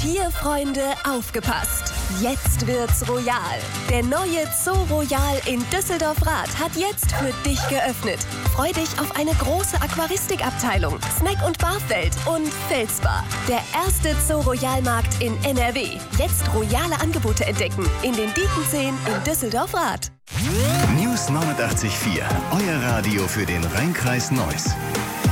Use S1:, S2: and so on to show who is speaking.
S1: Tierfreunde, aufgepasst! Jetzt wird's royal. Der neue Zoo Royal in Düsseldorf-Rath hat jetzt für dich geöffnet. Freu dich auf eine große Aquaristikabteilung, Snack- und Barfeld und Felsbar. Der erste Zoo Royal-Markt in NRW. Jetzt royale Angebote entdecken in den Diekenzehen in Düsseldorf-Rath.
S2: News 89.4, euer Radio für den Rheinkreis Neuss.